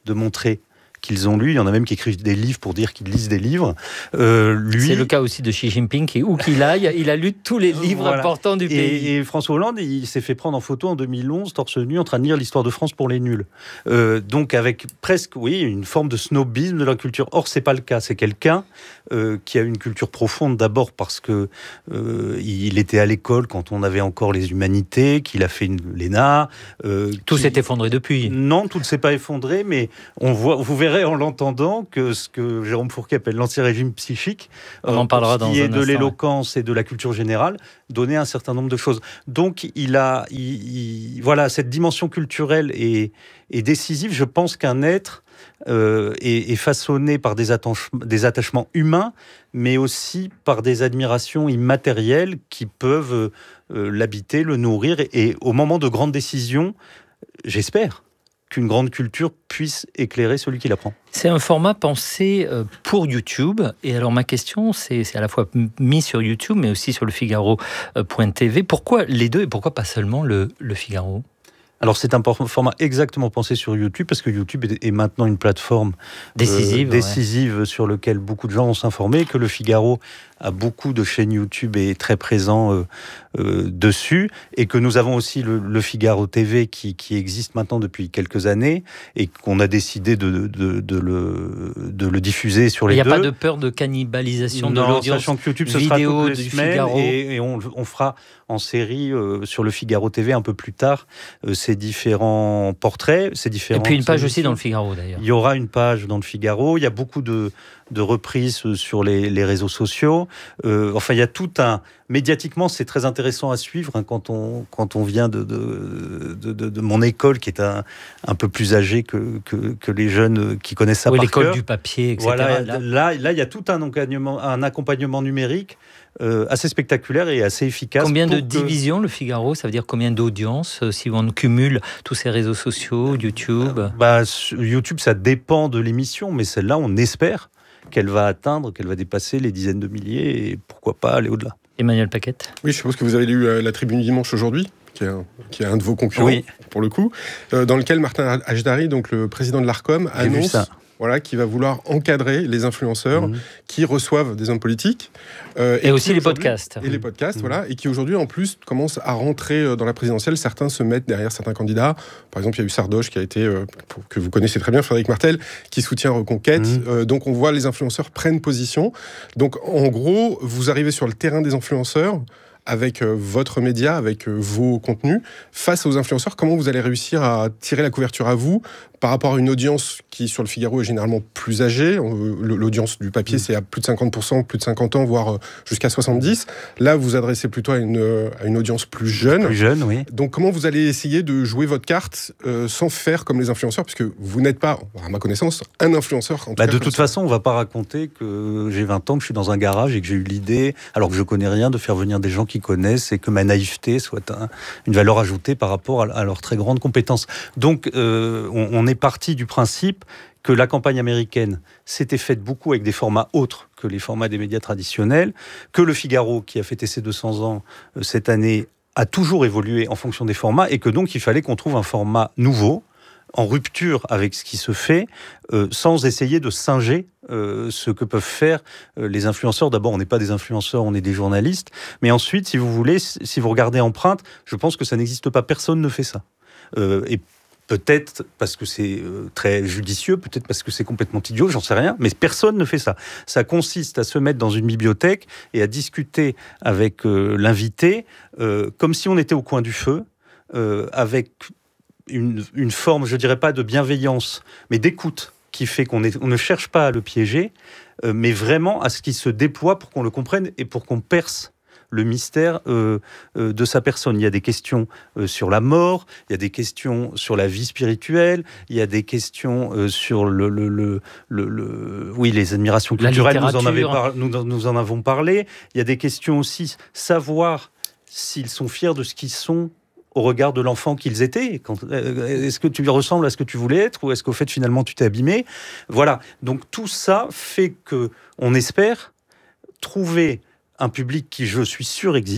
de montrer qu'ils ont lu. Il y en a même qui écrivent des livres pour dire qu'ils lisent des livres. Euh, lui... C'est le cas aussi de Xi Jinping, qui, où qu'il aille, il a lu tous les livres voilà. importants du pays. Et, et François Hollande, il s'est fait prendre en photo en deux mille onze, torse nu, en train de lire l'histoire de France pour les nuls. Euh, donc avec presque, oui, une forme de snobisme de la culture. Or, c'est pas le cas. C'est quelqu'un euh, qui a une culture profonde, d'abord parce que euh, il était à l'école quand on avait encore les humanités, qu'il a fait une l'E N A. Euh, tout qui... s'est effondré depuis. Non, tout ne s'est pas effondré, mais on voit, vous verrez en l'entendant que ce que Jérôme Fourquet appelle l'anti-régime psychique, on en parlera dans un instant. Qui est de l'éloquence et de la culture générale, donnait un certain nombre de choses. Donc, il a, il, il, voilà, cette dimension culturelle est, est décisive. Je pense qu'un être euh, est, est façonné par des, attach- des attachements humains, mais aussi par des admirations immatérielles qui peuvent euh, l'habiter, le nourrir, et, et au moment de grandes décisions, j'espère qu'une grande culture puisse éclairer celui qui la prend. C'est un format pensé pour YouTube. Et alors ma question, c'est, c'est à la fois mis sur YouTube, mais aussi sur le Figaro point T V. Pourquoi les deux et pourquoi pas seulement le, le Figaro ? Alors c'est un format exactement pensé sur YouTube, parce que YouTube est maintenant une plateforme décisive, euh, décisive ouais. sur laquelle beaucoup de gens vont s'informer, que le Figaro a beaucoup de chaînes YouTube et est très présent euh, euh, dessus, et que nous avons aussi le, le Figaro T V qui, qui existe maintenant depuis quelques années, et qu'on a décidé de, de, de, le, de le diffuser sur les deux. Il n'y a pas de peur de cannibalisation non, de l'audience sachant que YouTube, ce vidéo sera toutes les du semaines, Figaro. Et, et on, on fera en série euh, sur le Figaro T V un peu plus tard euh, ces différents portraits, ces différents. Et puis une page aussi dans le Figaro d'ailleurs. Il y aura une page dans le Figaro. Il y a beaucoup de de reprises sur les, les réseaux sociaux. Euh, enfin, il y a tout un... Médiatiquement, c'est très intéressant à suivre hein, quand, on, quand on vient de, de, de, de, de mon école, qui est un, un peu plus âgée que, que, que les jeunes qui connaissent ça oui, par l'école cœur. du papier, et cetera. Voilà, là, là, là, il y a tout un accompagnement, un accompagnement numérique euh, assez spectaculaire et assez efficace. Combien de que... divisions, le Figaro ? Ça veut dire combien d'audience, euh, si on cumule tous ces réseaux sociaux, YouTube ? euh, bah, YouTube, ça dépend de l'émission, mais celle-là, on espère qu'elle va atteindre, qu'elle va dépasser les dizaines de milliers et pourquoi pas aller au-delà. Emmanuel Paquette. Oui, je suppose que vous avez lu euh, la Tribune du Dimanche aujourd'hui, qui est un, qui est un de vos concurrents, oui. pour le coup, euh, dans lequel Martin Hajdari, donc le président de l'Arcom, annonce voilà, qu'il va vouloir encadrer les influenceurs mmh. qui reçoivent des hommes politiques. Euh, et, et aussi les podcasts. Et les podcasts, mmh. voilà, et qui aujourd'hui, en plus, commencent à rentrer dans la présidentielle. Certains se mettent derrière certains candidats. Par exemple, il y a eu Sardoche qui a été, euh, que vous connaissez très bien, Frédéric Martel, qui soutient Reconquête. Mmh. Euh, donc on voit les influenceurs prennent position. Donc en gros, vous arrivez sur le terrain des influenceurs, avec euh, votre média, avec euh, vos contenus, face aux influenceurs, comment vous allez réussir à tirer la couverture à vous par rapport à une audience qui, sur le Figaro, est généralement plus âgée. L'audience du papier, mmh. c'est à plus de cinquante pour cent, plus de cinquante ans, voire jusqu'à soixante-dix. Là, vous adressez plutôt à une, à une audience plus jeune. Plus jeune, oui. Donc, comment vous allez essayer de jouer votre carte euh, sans faire comme les influenceurs, puisque vous n'êtes pas, à ma connaissance, un influenceur. En tout bah, cas, de toute façon, on ne va pas raconter que j'ai vingt ans, que je suis dans un garage et que j'ai eu l'idée, alors que je ne connais rien, de faire venir des gens qui connaissent et que ma naïveté soit un, une valeur ajoutée par rapport à, à leurs très grandes compétences. Donc, euh, on, on est parti du principe que la campagne américaine s'était faite beaucoup avec des formats autres que les formats des médias traditionnels, que le Figaro, qui a fêté ses deux cents ans euh, cette année, a toujours évolué en fonction des formats, et que donc il fallait qu'on trouve un format nouveau, en rupture avec ce qui se fait, euh, sans essayer de singer euh, ce que peuvent faire euh, les influenceurs. D'abord, on n'est pas des influenceurs, on est des journalistes. Mais ensuite, si vous voulez, si vous regardez Empreinte, je pense que ça n'existe pas. Personne ne fait ça. Euh, et peut-être parce que c'est euh, très judicieux, peut-être parce que c'est complètement idiot, j'en sais rien, mais personne ne fait ça. Ça consiste à se mettre dans une bibliothèque et à discuter avec euh, l'invité, euh, comme si on était au coin du feu, euh, avec une, une forme, je dirais pas de bienveillance, mais d'écoute, qui fait qu'on est, on ne cherche pas à le piéger, euh, mais vraiment à ce qu'il se déploie pour qu'on le comprenne et pour qu'on perce le mystère euh, euh, de sa personne. Il y a des questions euh, sur la mort, il y a des questions sur la vie spirituelle, il y a des questions euh, sur le, le, le, le, le, oui, les admirations culturelles, nous en, avez par, nous, nous en avons parlé. Il y a des questions aussi, savoir s'ils sont fiers de ce qu'ils sont au regard de l'enfant qu'ils étaient. Quand, euh, est-ce que tu lui ressembles à ce que tu voulais être, ou est-ce qu'au fait, finalement, tu t'es abîmé ? Voilà. Donc, tout ça fait qu'on espère trouver un public qui, je suis sûr, existe.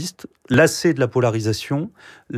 lassé de la polarisation,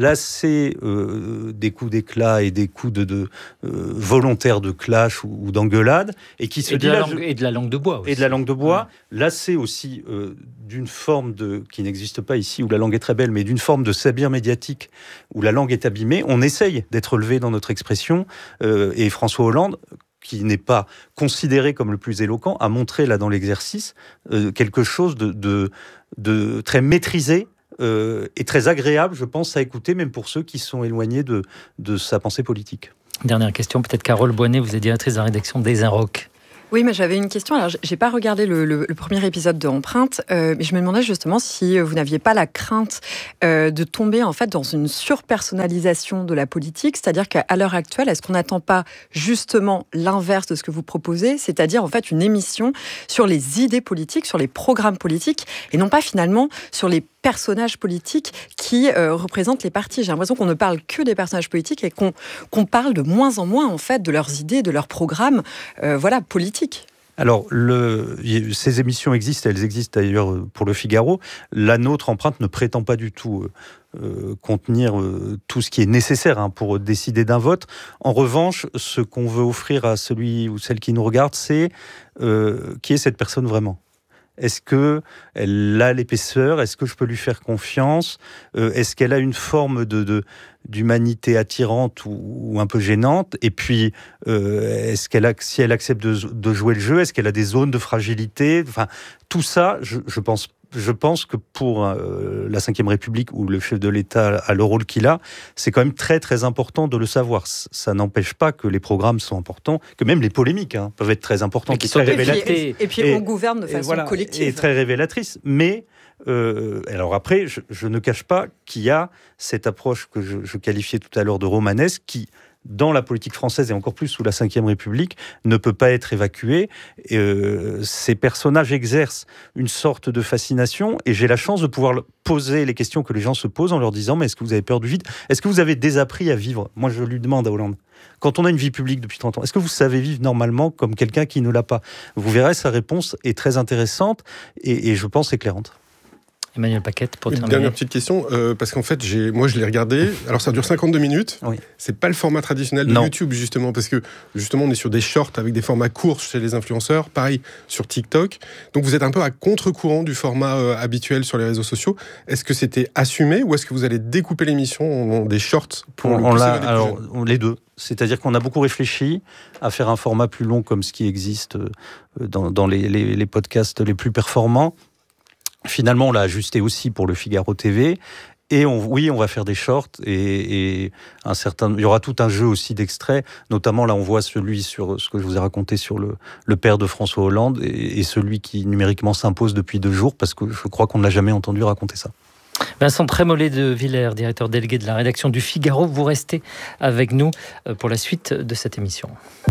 lassé euh, des coups d'éclat et des coups de, de euh, volontaires de clash ou, ou d'engueulade, et qui se et dit de, la là, langue, je... et de la langue de bois aussi. Et de la langue de bois, ouais. Lassé aussi euh, d'une forme de qui n'existe pas ici où la langue est très belle, mais d'une forme de sabir médiatique où la langue est abîmée. On essaye d'être relevé dans notre expression, euh, et François Hollande, qui n'est pas considéré comme le plus éloquent, a montré là dans l'exercice euh, quelque chose de, de, de très maîtrisé euh, et très agréable, je pense, à écouter, même pour ceux qui sont éloignés de, de sa pensée politique. Dernière question, peut-être Carole Boinet, vous êtes directrice de la rédaction des Inrocks. Oui, mais j'avais une question. Alors, j'ai pas regardé le, le, le premier épisode de Empreinte, euh, mais je me demandais justement si vous n'aviez pas la crainte euh, de tomber en fait dans une surpersonnalisation de la politique, c'est-à-dire qu'à l'heure actuelle, est-ce qu'on n'attend pas justement l'inverse de ce que vous proposez, c'est-à-dire en fait une émission sur les idées politiques, sur les programmes politiques, et non pas finalement sur les personnages politiques qui euh, représentent les partis. J'ai l'impression qu'on ne parle que des personnages politiques et qu'on, qu'on parle de moins en moins en fait de leurs idées, de leurs programmes, euh, voilà, politiques. Alors, le, ces émissions existent, elles existent d'ailleurs pour le Figaro. La nôtre, Empreinte, ne prétend pas du tout euh, contenir euh, tout ce qui est nécessaire hein, pour décider d'un vote. En revanche, ce qu'on veut offrir à celui ou celle qui nous regarde, c'est euh, qui est cette personne vraiment ? Est-ce qu'elle a l'épaisseur ? Est-ce que je peux lui faire confiance ? euh, Est-ce qu'elle a une forme de, de, d'humanité attirante ou, ou un peu gênante ? Et puis, euh, est-ce qu'elle a, si elle accepte de, de jouer le jeu, est-ce qu'elle a des zones de fragilité ? Enfin, tout ça, je, je pense Je pense que pour euh, la cinquième République, où le chef de l'État a le rôle qu'il a, c'est quand même très très important de le savoir. Ça n'empêche pas que les programmes sont importants, que même les polémiques hein, peuvent être très importantes. Et, qui sont et, puis, et, et puis et, on gouverne de façon voilà, collective. Et très révélatrice. Mais, euh, alors après, je, je ne cache pas qu'il y a cette approche que je, je qualifiais tout à l'heure de romanesque, qui dans la politique française et encore plus sous la cinquième République, ne peut pas être évacué. Et, euh, ces personnages exercent une sorte de fascination et j'ai la chance de pouvoir poser les questions que les gens se posent en leur disant « Mais est-ce que vous avez peur du vide ? Est-ce que vous avez désappris à vivre ?» Moi, je lui demande à Hollande. Quand on a une vie publique depuis trente ans, est-ce que vous savez vivre normalement comme quelqu'un qui ne l'a pas ? Vous verrez, sa réponse est très intéressante et, et je pense éclairante. Emmanuel Paquette, pour Une terminer. dernière petite question, euh, parce qu'en fait, j'ai, moi je l'ai regardé, alors ça dure cinquante-deux minutes, oui. C'est pas le format traditionnel de non. YouTube justement, parce que justement on est sur des shorts avec des formats courts chez les influenceurs, pareil sur TikTok, donc vous êtes un peu à contre-courant du format euh, habituel sur les réseaux sociaux. Est-ce que c'était assumé ou est-ce que vous allez découper l'émission en des shorts pour on, le on pousser l'a, vers des alors, plus jeunes ? les deux. C'est-à-dire qu'on a beaucoup réfléchi à faire un format plus long comme ce qui existe dans, dans les, les, les podcasts les plus performants. Finalement, on l'a ajusté aussi pour le Figaro T V. Et on, oui, on va faire des shorts et, et un certain, il y aura tout un jeu aussi d'extraits. Notamment, là, on voit celui sur ce que je vous ai raconté sur le, le père de François Hollande et, et celui qui numériquement s'impose depuis deux jours parce que je crois qu'on ne l'a jamais entendu raconter ça. Vincent Trémollet de Villers, directeur délégué de la rédaction du Figaro, vous restez avec nous pour la suite de cette émission.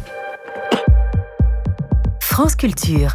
France Culture.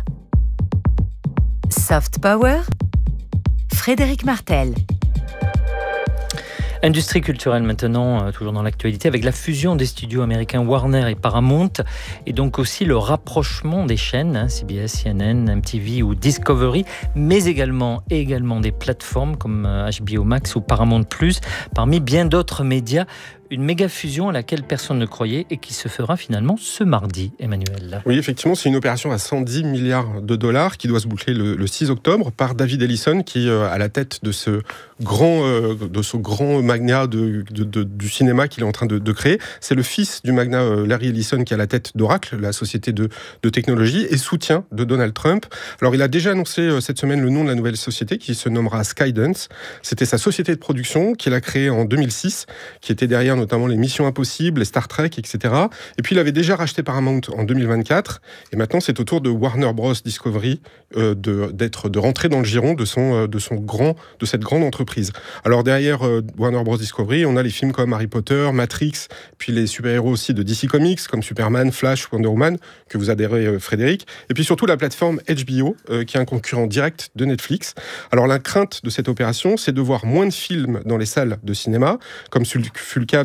Soft Power. Frédéric Martel. Industrie culturelle maintenant, euh, toujours dans l'actualité, avec la fusion des studios américains Warner et Paramount, et donc aussi le rapprochement des chaînes, hein, C B S, C N N, M T V ou Discovery, mais également, également des plateformes comme euh, H B O Max ou Paramount plus, parmi bien d'autres médias. Une méga fusion à laquelle personne ne croyait et qui se fera finalement ce mardi, Emmanuel. Oui, effectivement, c'est une opération à cent dix milliards de dollars qui doit se boucler le, le six octobre par David Ellison, qui est euh, à la tête de ce grand, euh, de ce grand magnat de, de, de, du cinéma qu'il est en train de, de créer. C'est le fils du magnat euh, Larry Ellison qui est à la tête d'Oracle, la société de, de technologie, et soutien de Donald Trump. Alors, il a déjà annoncé euh, cette semaine le nom de la nouvelle société qui se nommera Skydance. C'était sa société de production qu'il a créée en deux mille six, qui était derrière notamment les Missions Impossibles, les Star Trek, et cetera. Et puis il avait déjà racheté Paramount en deux mille vingt-quatre, et maintenant c'est au tour de Warner Bros Discovery euh, de d'être de rentrer dans le giron de son euh, de son grand de cette grande entreprise. Alors derrière euh, Warner Bros Discovery, on a les films comme Harry Potter, Matrix, puis les super-héros aussi de D C Comics comme Superman, Flash, Wonder Woman, que vous adhérez euh, Frédéric, et puis surtout la plateforme H B O euh, qui est un concurrent direct de Netflix. Alors la crainte de cette opération, c'est de voir moins de films dans les salles de cinéma, comme fut le cas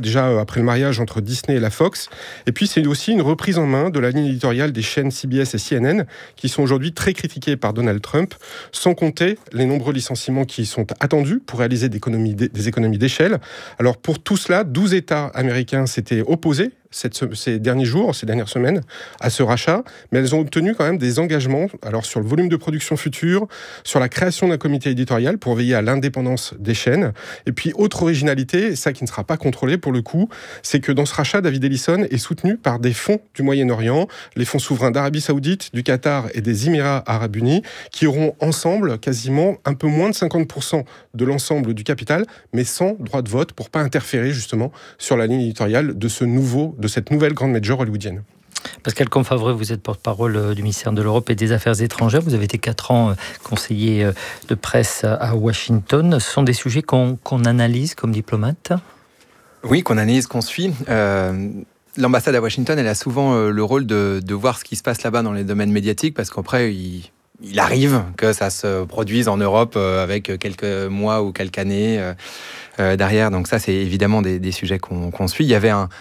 déjà après le mariage entre Disney et la Fox. Et puis c'est aussi une reprise en main de la ligne éditoriale des chaînes C B S et C N N, qui sont aujourd'hui très critiquées par Donald Trump, sans compter les nombreux licenciements qui sont attendus pour réaliser des économies, des économies d'échelle. Alors pour tout cela, douze États américains s'étaient opposés Cette, ces derniers jours, ces dernières semaines, à ce rachat, mais elles ont obtenu quand même des engagements, alors sur le volume de production future, sur la création d'un comité éditorial pour veiller à l'indépendance des chaînes. Et puis, autre originalité, ça qui ne sera pas contrôlé pour le coup, c'est que dans ce rachat, David Ellison est soutenu par des fonds du Moyen-Orient, les fonds souverains d'Arabie Saoudite, du Qatar et des Émirats Arabes Unis, qui auront ensemble quasiment un peu moins de cinquante pour cent de l'ensemble du capital, mais sans droit de vote pour pas interférer justement sur la ligne éditoriale de ce nouveau de cette nouvelle grande major hollywoodienne. Pascal Comfavreux, vous êtes porte-parole du ministère de l'Europe et des Affaires étrangères. Vous avez été quatre ans conseiller de presse à Washington. Ce sont des sujets qu'on, qu'on analyse comme diplomate ? Oui, qu'on analyse, qu'on suit. Euh, l'ambassade à Washington, elle a souvent euh, le rôle de, de voir ce qui se passe là-bas dans les domaines médiatiques, parce qu'après, il, il arrive que ça se produise en Europe euh, avec quelques mois ou quelques années euh, euh, derrière. Donc ça, c'est évidemment des, des sujets qu'on, qu'on suit. Il y avait un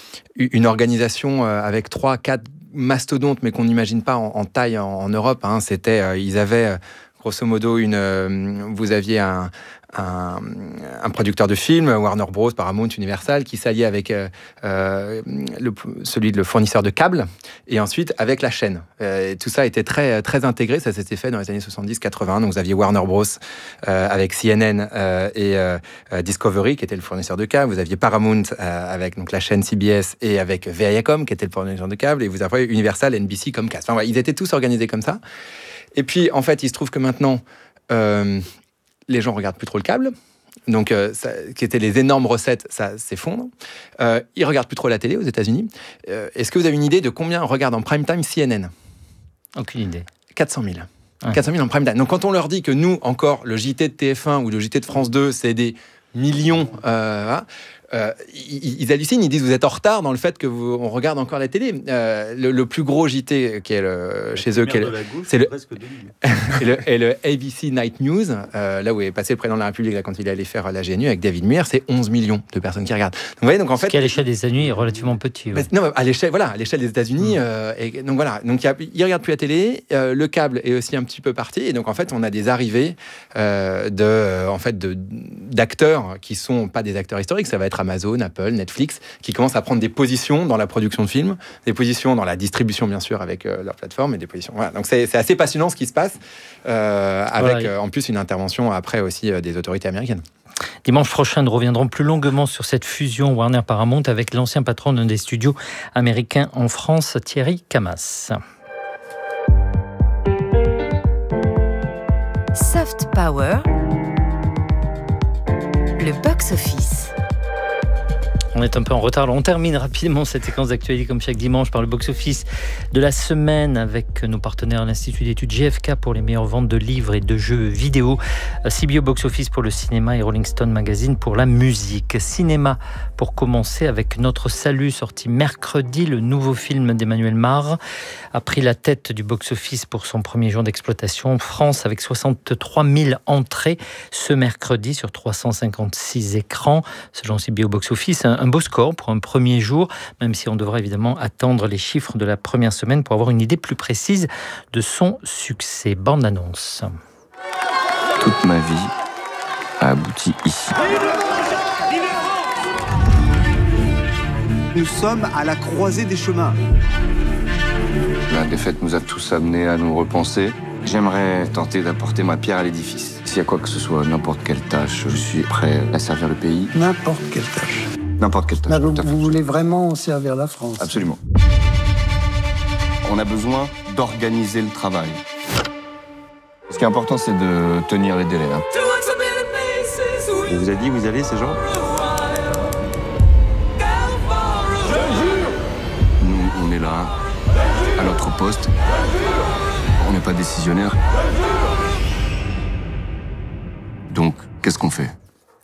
une organisation avec trois, quatre mastodontes, mais qu'on n'imagine pas en, en taille en, en Europe. Hein. C'était, euh, ils avaient grosso modo une. Euh, vous aviez un, un, un producteur de films, Warner Bros, Paramount, Universal, qui s'alliait avec euh, euh, le, celui de le fournisseur de câbles, et ensuite avec la chaîne. Euh, et tout ça était très très intégré. Ça s'était fait dans les années soixante-dix quatre-vingts. Donc vous aviez Warner Bros euh, avec C N N euh, et euh, Discovery, qui était le fournisseur de câbles. Vous aviez Paramount euh, avec donc la chaîne C B S et avec Viacom, qui était le fournisseur de câbles. Et vous avez Universal, N B C, Comcast. Enfin, ouais, ils étaient tous organisés comme ça. Et puis en fait, il se trouve que maintenant euh, les gens regardent plus trop le câble, donc euh, ça, qui étaient les énormes recettes, ça s'effondre. Euh, ils regardent plus trop la télé aux États-Unis. Euh, est-ce que vous avez une idée de combien regarde en prime time C N N ? Aucune idée. quatre cent mille. Ouais. quatre cent mille en prime time. Donc quand on leur dit que nous, encore, le J T de T F un ou le J T de France deux, c'est des millions, euh, voilà, Euh, ils, ils hallucinent, ils disent vous êtes en retard dans le fait que vous, on regarde encore la télé. Euh, le, le plus gros J T qui est le, chez eux, qui est le, gauche, c'est le, et le, et le A B C Night News, euh, là où est passé le président de la République là, quand il allait faire la G N U avec David Muir, c'est onze millions de personnes qui regardent. Donc, vous voyez, donc en fait, ce qui à l'échelle des États-Unis est relativement petit. Ouais. Bah, non, à l'échelle, voilà, à l'échelle des États-Unis, mmh. euh, et donc voilà, donc y a, ils regardent plus la télé, euh, le câble est aussi un petit peu parti, et donc en fait, on a des arrivées euh, de, euh, en fait, de d'acteurs qui sont pas des acteurs historiques. Ça va être Amazon, Apple, Netflix, qui commencent à prendre des positions dans la production de films, des positions dans la distribution, bien sûr, avec euh, leur plateforme, et des positions. Voilà. Donc c'est, c'est assez passionnant ce qui se passe, euh, avec ouais. euh, en plus une intervention après aussi euh, des autorités américaines. Dimanche prochain, nous reviendrons plus longuement sur cette fusion Warner-Paramount avec l'ancien patron d'un des studios américains en France, Thierry Camas. Soft Power, le box-office. On est un peu en retard. Alors on termine rapidement cette séquence d'actualité comme chaque dimanche par le box-office de la semaine avec nos partenaires à l'Institut d'études G F K pour les meilleures ventes de livres et de jeux vidéo, C B O Box Office pour le cinéma et Rolling Stone Magazine pour la musique. Cinéma pour commencer avec Notre Salut, sorti mercredi. Le nouveau film d'Emmanuel Mar a pris la tête du box-office pour son premier jour d'exploitation en France avec soixante-trois mille entrées ce mercredi sur trois cent cinquante-six écrans. Selon C B O Box Office, un Un beau score pour un premier jour, même si on devra évidemment attendre les chiffres de la première semaine pour avoir une idée plus précise de son succès. Bande-annonce. Toute ma vie a abouti ici. Nous sommes à la croisée des chemins. La défaite nous a tous amenés à nous repenser. J'aimerais tenter d'apporter ma pierre à l'édifice. S'il y a quoi que ce soit, n'importe quelle tâche, je suis prêt à servir le pays. N'importe quelle tâche. N'importe quelle tâche. Vous, vous voulez vraiment servir la France? Absolument. On a besoin d'organiser le travail. Ce qui est important, c'est de tenir les délais. Hein. On vous a dit, vous allez, ces gens? Nous, on est là, à notre poste. On n'est pas décisionnaire. Donc, qu'est-ce qu'on fait?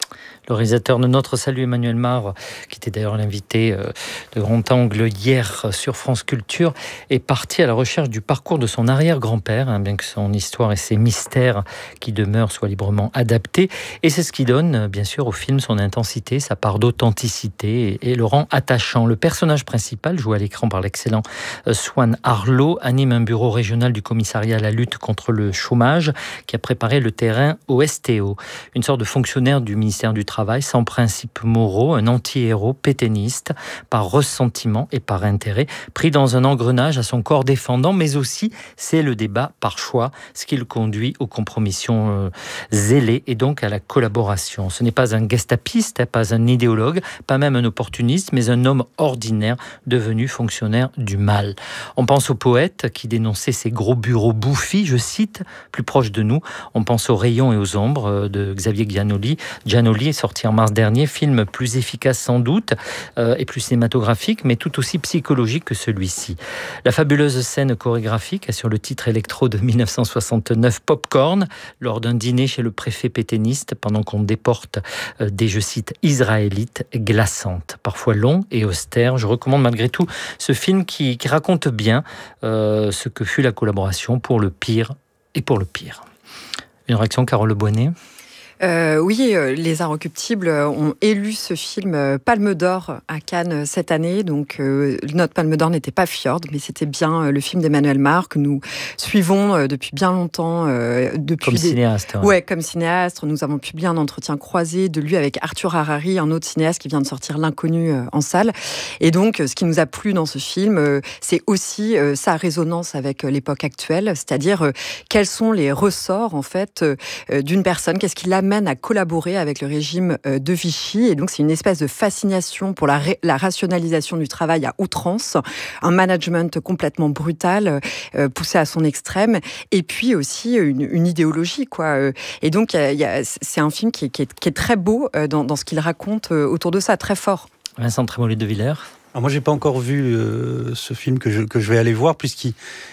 Le réalisateur de Notre Salut, Emmanuel Mar, qui était d'ailleurs l'invité de Grand Angle hier sur France Culture, est parti à la recherche du parcours de son arrière-grand-père, hein, bien que son histoire et ses mystères qui demeurent soient librement adaptés. Et c'est ce qui donne, bien sûr, au film son intensité, sa part d'authenticité et, et le rend attachant. Le personnage principal, joué à l'écran par l'excellent Swan Arlo, anime un bureau régional du commissariat à la lutte contre le chômage qui a préparé le terrain au S T O, une sorte de fonctionnaire du ministère du Travail. Travail, sans principes moraux, un anti-héros pétainiste, par ressentiment et par intérêt, pris dans un engrenage à son corps défendant, mais aussi, c'est le débat par choix, ce qui le conduit aux compromissions euh, zélées et donc à la collaboration. Ce n'est pas un gestapiste, pas un idéologue, pas même un opportuniste, mais un homme ordinaire devenu fonctionnaire du mal. On pense au poète qui dénonçait ces gros bureaux bouffis, je cite, plus proche de nous. On pense aux rayons et aux ombres de Xavier Giannoli. Giannoli est sorti en mars dernier, film plus efficace sans doute euh, et plus cinématographique, mais tout aussi psychologique que celui-ci. La fabuleuse scène chorégraphique sur le titre électro de dix-neuf cent soixante-neuf, Popcorn, lors d'un dîner chez le préfet pétainiste, pendant qu'on déporte euh, des, je cite, Israélites glaçantes, parfois longs et austères. Je recommande malgré tout ce film qui, qui raconte bien euh, ce que fut la collaboration pour le pire et pour le pire. Une réaction, Carole Le Boinet? Euh, oui, euh, les Inrecuptibles ont élu ce film euh, Palme d'Or à Cannes cette année. Donc, euh, notre Palme d'Or n'était pas Fjord, mais c'était bien euh, le film d'Emmanuel Mar que nous suivons euh, depuis bien longtemps. Euh, depuis comme des... cinéaste. Ouais. ouais, comme cinéaste. Nous avons publié un entretien croisé de lui avec Arthur Harari, un autre cinéaste qui vient de sortir L'Inconnu euh, en salle. Et donc, euh, ce qui nous a plu dans ce film, euh, c'est aussi euh, sa résonance avec euh, l'époque actuelle, c'est-à-dire euh, quels sont les ressorts en fait euh, d'une personne, qu'est-ce qui l'amène à collaborer avec le régime de Vichy. Et donc, c'est une espèce de fascination pour la, ré- la rationalisation du travail à outrance, un management complètement brutal, euh, poussé à son extrême, et puis aussi une, une idéologie, quoi. Et donc, y a, y a, c'est un film qui est, qui est, qui est très beau dans, dans ce qu'il raconte autour de ça, très fort. Vincent Trémollet de Villers. Alors moi, j'ai pas encore vu euh, ce film que je, que je vais aller voir, puisqu'il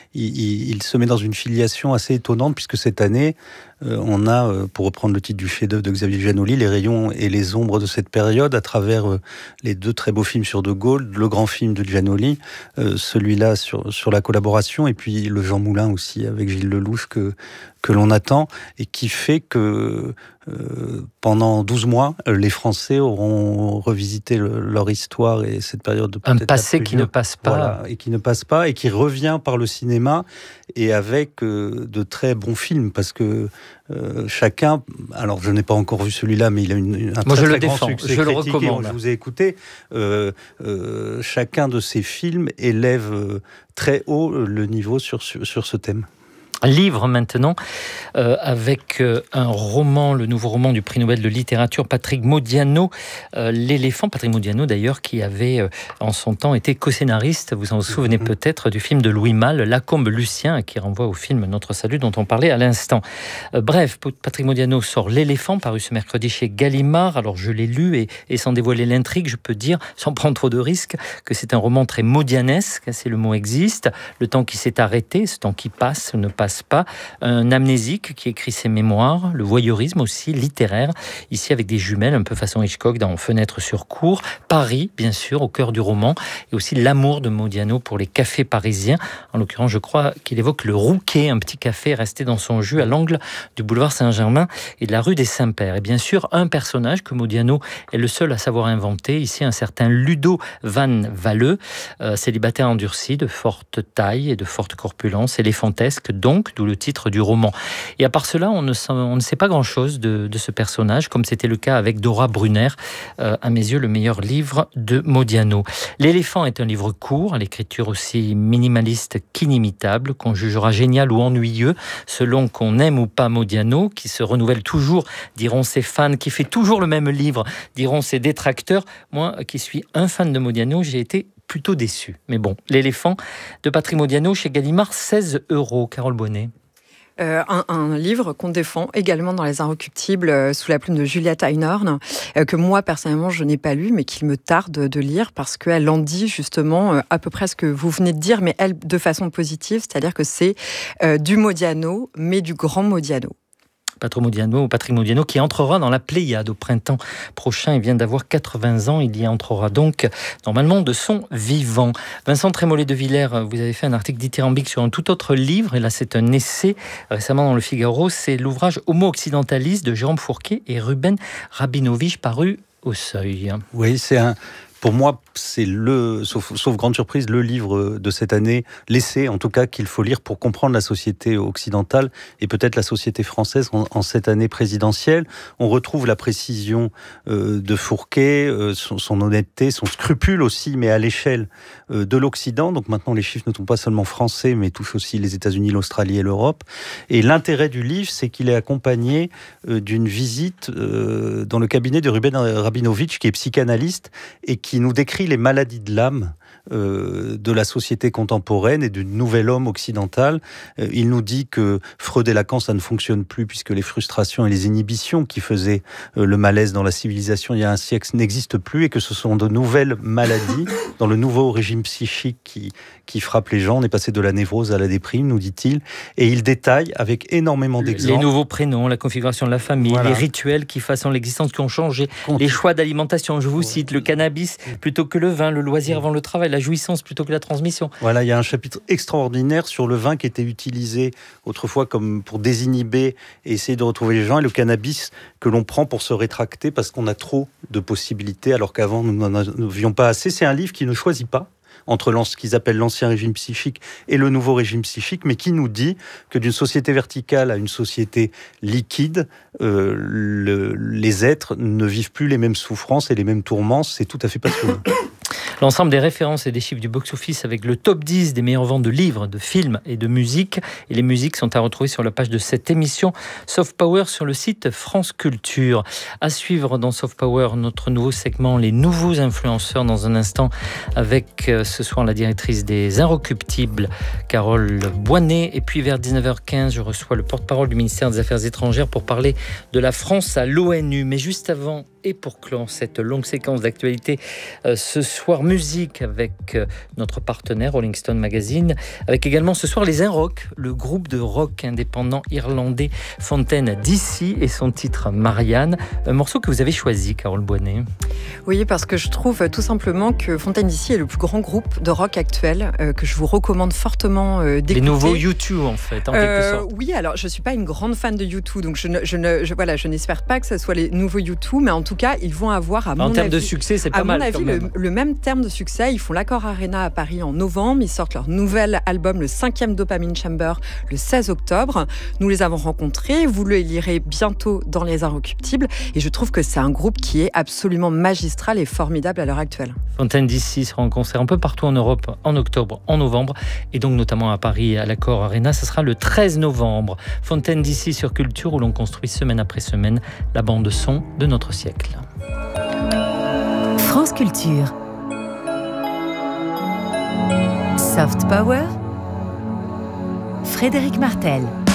il, il se met dans une filiation assez étonnante, puisque cette année, euh, on a, euh, pour reprendre le titre du chef-d'œuvre de Xavier Giannoli, les rayons et les ombres de cette période, à travers euh, les deux très beaux films sur De Gaulle, le grand film de Giannoli, euh, celui-là sur, sur la collaboration, et puis le Jean Moulin aussi, avec Gilles Lelouch, que, que l'on attend, et qui fait que euh, pendant douze mois, les Français auront revisité le, leur histoire et cette période de un passé qui ne passe pas. Voilà, et qui ne passe pas, et qui revient par le cinéma, et avec euh, de très bons films, parce que euh, chacun, alors je n'ai pas encore vu celui-là, mais il a une, une, un Moi, très, je très le grand défends, succès je le critique, recommande. et je vous ai écouté, euh, euh, chacun de ces films élève euh, très haut le niveau sur, sur, sur ce thème. Livre maintenant, euh, avec euh, un roman, le nouveau roman du prix Nobel de littérature, Patrick Modiano, euh, L'éléphant. Patrick Modiano d'ailleurs, qui avait euh, en son temps été co-scénariste, vous en souvenez peut-être, du film de Louis Malle, Lacombe Lucien, qui renvoie au film Notre Salut dont on parlait à l'instant. Euh, bref, Patrick Modiano sort L'éléphant, paru ce mercredi chez Gallimard. Alors je l'ai lu et, et sans dévoiler l'intrigue, je peux dire, sans prendre trop de risques, que c'est un roman très modianesque, si le mot existe. Le temps qui s'est arrêté, ce temps qui passe, ne passe pas, un amnésique qui écrit ses mémoires, le voyeurisme aussi littéraire, ici avec des jumelles un peu façon Hitchcock dans Fenêtre sur cour, Paris bien sûr au cœur du roman, et aussi l'amour de Modiano pour les cafés parisiens. En l'occurrence, je crois qu'il évoque le Rouquet, un petit café resté dans son jus à l'angle du boulevard Saint-Germain et de la rue des Saints-Pères. Et bien sûr, un personnage que Modiano est le seul à savoir inventer, ici un certain Ludo van Valleux, euh, célibataire endurci, de forte taille et de forte corpulence, éléphantesque donc, d'où le titre du roman. Et à part cela, on ne sait, on ne sait pas grand-chose de, de ce personnage, comme c'était le cas avec Dora Brunner, euh, à mes yeux le meilleur livre de Modiano. L'éléphant est un livre court, à l'écriture aussi minimaliste qu'inimitable, qu'on jugera génial ou ennuyeux, selon qu'on aime ou pas Modiano, qui se renouvelle toujours, diront ses fans, qui fait toujours le même livre, diront ses détracteurs. Moi, qui suis un fan de Modiano, j'ai été plutôt déçu. Mais bon, L'éléphant de Patrick Modiano chez Gallimard, seize euros. Carole Bonnet. Euh, un, un livre qu'on défend également dans Les Inrecuptibles, euh, sous la plume de Juliette Einhorn, euh, que moi personnellement je n'ai pas lu, mais qu'il me tarde de lire parce qu'elle en dit justement euh, à peu près ce que vous venez de dire, mais elle de façon positive, c'est-à-dire que c'est euh, du Modiano, mais du grand Modiano. Patrick Modiano, Patrick Modiano qui entrera dans la Pléiade au printemps prochain. Il vient d'avoir quatre-vingts ans. Il y entrera donc normalement de son vivant. Vincent Trémollet de Villers, vous avez fait un article dithyrambique sur un tout autre livre. Et là, c'est un essai récemment dans le Figaro. C'est l'ouvrage Homo occidentalis de Jérôme Fourquet et Ruben Rabinovitch paru au Seuil. Oui, c'est un... Pour moi, c'est le, sauf, sauf grande surprise, le livre de cette année, l'essai en tout cas qu'il faut lire pour comprendre la société occidentale et peut-être la société française en, en cette année présidentielle. On retrouve la précision euh, de Fourquet, euh, son, son honnêteté, son scrupule aussi, mais à l'échelle euh, de l'Occident. Donc maintenant, les chiffres ne sont pas seulement français, mais touchent aussi les États-Unis, l'Australie et l'Europe. Et l'intérêt du livre, c'est qu'il est accompagné euh, d'une visite euh, dans le cabinet de Ruben Rabinovitch, qui est psychanalyste et qui nous décrit les maladies de l'âme euh, de la société contemporaine et du nouvel homme occidental. Euh, il nous dit que Freud et Lacan, ça ne fonctionne plus puisque les frustrations et les inhibitions qui faisaient euh, le malaise dans la civilisation il y a un siècle n'existent plus et que ce sont de nouvelles maladies dans le nouveau régime psychique qui, qui frappe les gens. On est passé de la névrose à la déprime, nous dit-il. Et il détaille avec énormément d'exemples. Les nouveaux prénoms, la configuration de la famille, voilà. Les rituels qui façonnent l'existence, qui ont changé, Continue. Les choix d'alimentation, je vous cite, le cannabis plutôt que le vin, le loisir avant le travail, la jouissance plutôt que la transmission. Voilà, il y a un chapitre extraordinaire sur le vin qui était utilisé autrefois comme pour désinhiber et essayer de retrouver les gens, et le cannabis que l'on prend pour se rétracter parce qu'on a trop de possibilités alors qu'avant nous n'en avions pas assez. C'est un livre qui ne choisit pas entre ce qu'ils appellent l'ancien régime psychique et le nouveau régime psychique, mais qui nous dit que d'une société verticale à une société liquide, euh, le, les êtres ne vivent plus les mêmes souffrances et les mêmes tourments. C'est tout à fait passionnant. L'ensemble des références et des chiffres du box-office avec le top dix des meilleures ventes de livres, de films et de musique. Et les musiques sont à retrouver sur la page de cette émission Soft Power sur le site France Culture. À suivre dans Soft Power, notre nouveau segment, les nouveaux influenceurs, dans un instant, avec euh, ce soir la directrice des Inrecuptibles, Carole Boinet. Et puis vers dix-neuf heures quinze, je reçois le porte-parole du ministère des Affaires étrangères pour parler de la France à l'ONU. Mais juste avant, et pour clore cette longue séquence d'actualité, euh, ce soir, musique avec euh, notre partenaire Rolling Stone Magazine, avec également ce soir les Inrock, le groupe de rock indépendant irlandais Fontaine D C et son titre Marianne, un morceau que vous avez choisi, Carole Boinet. Oui, parce que je trouve tout simplement que Fontaine D C est le plus grand groupe de rock actuel, euh, que je vous recommande fortement euh, d'écouter. Les nouveaux U deux en fait, en quelque euh, sorte. Oui, alors je ne suis pas une grande fan de U deux, donc je, ne, je, ne, je, voilà, je n'espère pas que ce soit les nouveaux U deux, mais en tout cas, ils vont avoir, à en mon avis... En termes de succès, c'est pas à mal mon avis, quand même. Le, le même terme de succès. Ils font l'Accor Arena à Paris en novembre. Ils sortent leur nouvel album, le cinquième Dopamine Chamber, le seize octobre. Nous les avons rencontrés. Vous le lirez bientôt dans Les Inrecuptibles. Et je trouve que c'est un groupe qui est absolument magistral et formidable à l'heure actuelle. Fontaine D C sera en concert un peu partout en Europe en octobre, en novembre. Et donc notamment à Paris, à l'Accor Arena. Ce sera le treize novembre. Fontaine D C sur Culture, où l'on construit semaine après semaine la bande son de notre siècle. France Culture. Soft Power. Frédéric Martel.